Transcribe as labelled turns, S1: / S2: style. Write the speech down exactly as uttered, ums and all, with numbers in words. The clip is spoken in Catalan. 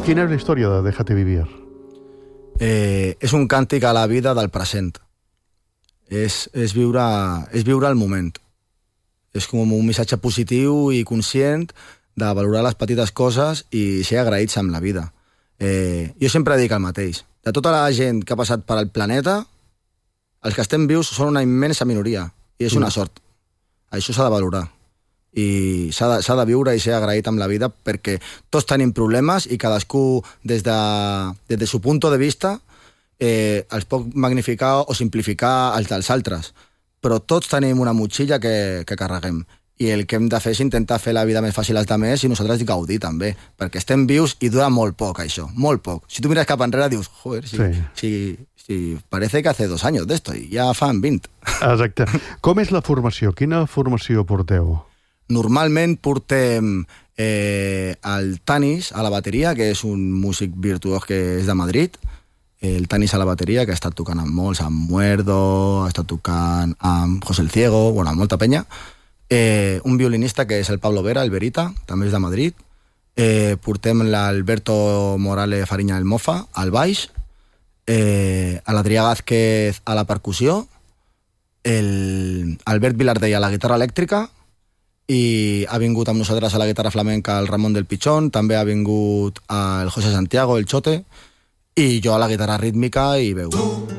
S1: Quina és la història de Déjate vivir?
S2: Eh, és un càntic a la vida del present. És, és, viure, és viure el moment. És com un missatge positiu i conscient de valorar les petites coses i ser agraïts amb la vida. Eh, jo sempre dic el mateix. De tota la gent que ha passat per al planeta, els que estem vius són una immensa minoria i és una sort. Això s'ha de valorar i s'ha de, s'ha de viure i ser agraït amb la vida, perquè tots tenim problemes i cadascú des de, des de su punt de vista eh, els pot magnificar o simplificar els dels altres, però tots tenim una motxilla que, que carreguem i el que hem de fer és intentar fer la vida més fàcil als altres i nosaltres gaudir també, perquè estem vius i dura molt poc això, molt poc. Si tu mires cap enrere dius, joder, si, sí. si, si parece que hace dos anys d'esto i ja fan vint.
S1: Exacte. Com és la formació? Quina formació porteu?
S2: Normalment portem eh, el Tanis a la bateria, que és un músic virtuós que és de Madrid, el Tanis a la bateria, que ha estat tocant amb molts, amb Muerdo, ha estat tocant amb José el Ciego, bueno, amb molta penya, eh, un violinista que és el Pablo Vera, el Verita, també és de Madrid, eh, portem l'Alberto Morales Fariña del Mofa al baix, eh, a l'Adrià Gázquez a la percussió, el Albert Vilardell a la guitarra elèctrica, i ha vingut amb nosaltres a la guitarra flamenca el Ramon del Pichón, també ha vingut el José Santiago, el Chote, i jo a la guitarra rítmica i veu.